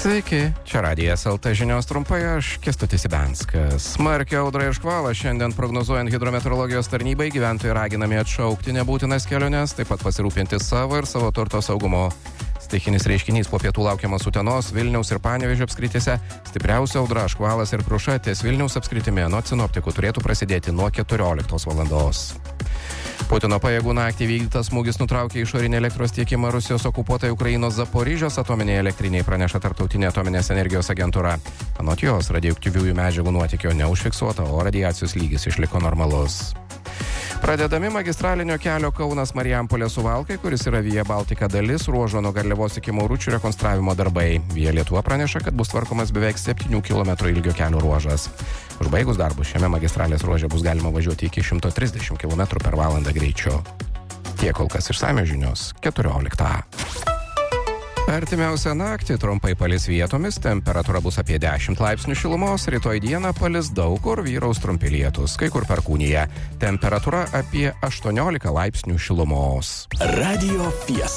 Sveiki, čia Radijas LT žinios trumpai, aš Kęstutis Ibenskas. Smarkia audra ir škvalas šiandien prognozuojant hidrometeorologijos tarnybai gyventojai raginami atšaukti nebūtinas keliones, taip pat pasirūpinti savo ir savo turto saugumo. Stichinis reiškinys po pietų laukiamas Utenos, Vilniaus ir Panevėžio apskrityse. Stipriausia audra, škvalas ir kruša ties Vilniaus apskritimi anot sinoptikų turėtų prasidėti nuo 14 valandos. Putino pajėgų naktį vykdytas smūgis nutraukė išorinį elektros tiekimą Rusijos okupuotai Ukrainos Zaporižės atominėje elektrinėje, praneša Tarptautinė atominės energijos agentūra. Anot jos, radioaktyviųjų medžiagų nuotėkio neužfiksuota, o radiacijos lygis išliko normalus. Pradedami magistralinio kelio Kaunas-Marijampolė Suvalkai, kuris yra Via Baltica dalis, ruožo nuo Garliavos iki Mauručių rekonstravimo darbai. Via Lietuva praneša, kad bus tvarkomas beveik 7 km ilgio kelio ruožas. Užbaigus darbus šiame magistralės ruože bus galima važiuoti iki 130 km per valandą greičiu. Tiek kol kas išsamios žinios 14. Artimiausią naktį trumpai palis vietomis, temperatūra bus apie 10 laipsnių šilumos, rytoj dieną palis daug kur, vyraus trumpi lietūs, kai kur perkūnija. Temperatūra apie 18 laipsnių šilumos. Radio Fiesta.